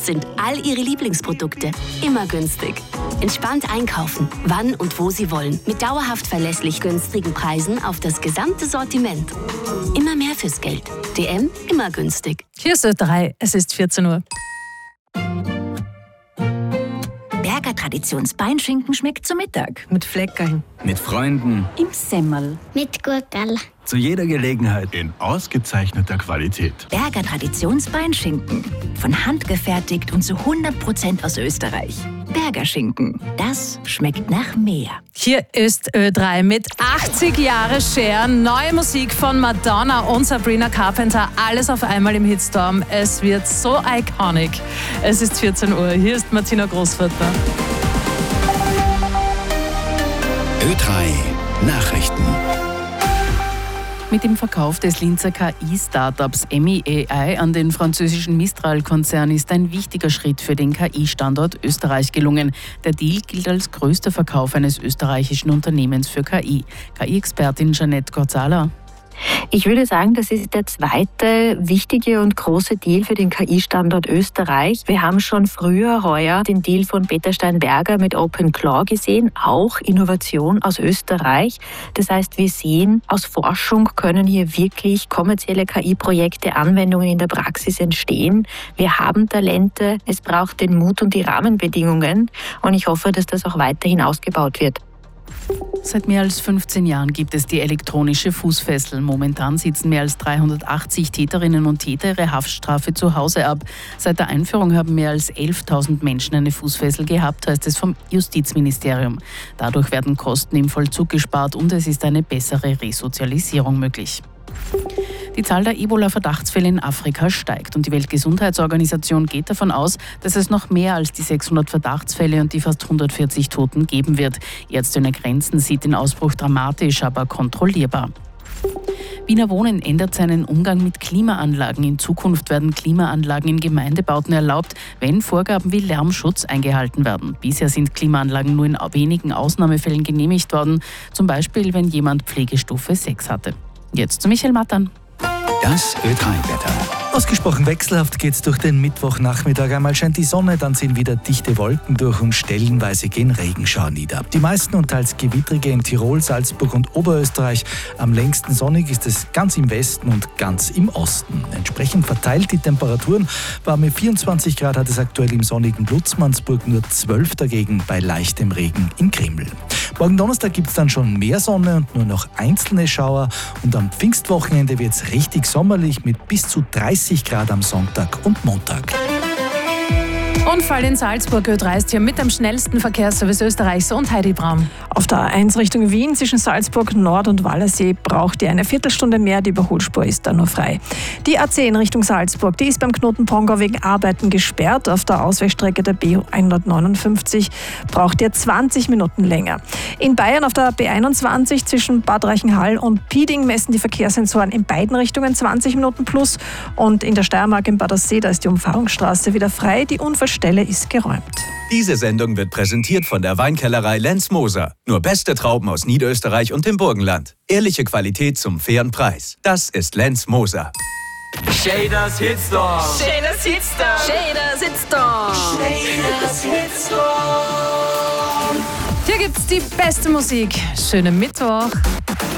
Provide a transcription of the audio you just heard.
sind all Ihre Lieblingsprodukte immer günstig. Entspannt einkaufen, wann und wo Sie wollen. Mit dauerhaft verlässlich günstigen Preisen auf das gesamte Sortiment. Immer mehr fürs Geld. DM, immer günstig. Hier ist Ö3, es ist 14 Uhr. Berger Traditionsbeinschinken schmeckt zu Mittag. Mit Fleckerln. Mit Freunden. Im Semmel. Mit Gurkel. Zu jeder Gelegenheit. In ausgezeichneter Qualität. Berger Traditionsbeinschinken. Von Hand gefertigt und zu 100% aus Österreich. Berger Schinken. Das schmeckt nach mehr. Hier ist Ö3 mit 80 Jahre Cher. Neue Musik von Madonna und Sabrina Carpenter. Alles auf einmal im Hitstorm. Es wird so iconic. Es ist 14 Uhr. Hier ist Martina Großvater. Ö3 Nachrichten. Mit dem Verkauf des Linzer KI-Startups MEAI an den französischen Mistral-Konzern ist ein wichtiger Schritt für den KI-Standort Österreich gelungen. Der Deal gilt als größter Verkauf eines österreichischen Unternehmens für KI. KI-Expertin Jeanette Gorzala. Ich würde sagen, das ist der zweite wichtige und große Deal für den KI-Standort Österreich. Wir haben schon früher heuer den Deal von Peter Steinberger mit OpenClaw gesehen, auch Innovation aus Österreich. Das heißt, wir sehen, aus Forschung können hier wirklich kommerzielle KI-Projekte, Anwendungen in der Praxis entstehen. Wir haben Talente, es braucht den Mut und die Rahmenbedingungen und ich hoffe, dass das auch weiterhin ausgebaut wird. Seit mehr als 15 Jahren gibt es die elektronische Fußfessel. Momentan sitzen mehr als 380 Täterinnen und Täter ihre Haftstrafe zu Hause ab. Seit der Einführung haben mehr als 11.000 Menschen eine Fußfessel gehabt, heißt es vom Justizministerium. Dadurch werden Kosten im Vollzug gespart und es ist eine bessere Resozialisierung möglich. Die Zahl der Ebola-Verdachtsfälle in Afrika steigt und die Weltgesundheitsorganisation geht davon aus, dass es noch mehr als die 600 Verdachtsfälle und die fast 140 Toten geben wird. Ärzte ohne Grenzen sieht den Ausbruch dramatisch, aber kontrollierbar. Wiener Wohnen ändert seinen Umgang mit Klimaanlagen. In Zukunft werden Klimaanlagen in Gemeindebauten erlaubt, wenn Vorgaben wie Lärmschutz eingehalten werden. Bisher sind Klimaanlagen nur in wenigen Ausnahmefällen genehmigt worden, zum Beispiel wenn jemand Pflegestufe 6 hatte. Jetzt zu Michael Mattern. Das Ö3-Wetter. Ausgesprochen wechselhaft geht's durch den Mittwochnachmittag. Einmal scheint die Sonne, dann ziehen wieder dichte Wolken durch und stellenweise gehen Regenschauer nieder. Die meisten und teils gewittrige in Tirol, Salzburg und Oberösterreich. Am längsten sonnig ist es ganz im Westen und ganz im Osten. Entsprechend verteilt die Temperaturen. Warme 24 Grad hat es aktuell im sonnigen Lutzmannsburg, nur 12 dagegen bei leichtem Regen in Krimml. Morgen Donnerstag gibt es dann schon mehr Sonne und nur noch einzelne Schauer. Und am Pfingstwochenende wird es richtig sommerlich mit bis zu 30 Grad am Sonntag und Montag. Unfall in Salzburg. Ö3 ist hier mit dem schnellsten Verkehrsservice Österreichs und Heidi Braun. Auf der A1 Richtung Wien zwischen Salzburg Nord und Wallersee braucht ihr eine Viertelstunde mehr. Die Überholspur ist da nur frei. Die A10 Richtung Salzburg, die ist beim Knoten Pongau wegen Arbeiten gesperrt. Auf der Ausweichstrecke der B159 braucht ihr 20 Minuten länger. In Bayern auf der B21 zwischen Bad Reichenhall und Pieding messen die Verkehrssensoren in beiden Richtungen 20 Minuten plus. Und in der Steiermark in Badersee, da ist die Umfahrungsstraße wieder frei. Die Unfallstelle ist geräumt. Diese Sendung wird präsentiert von der Weinkellerei Lenz Moser. Nur beste Trauben aus Niederösterreich und dem Burgenland. Ehrliche Qualität zum fairen Preis. Das ist Lenz Moser. Shaders Hitstorm. Shaders Hitstorm. Shaders Hitstorm. Shaders Hitstorm. Hier gibt's die beste Musik. Schönen Mittwoch.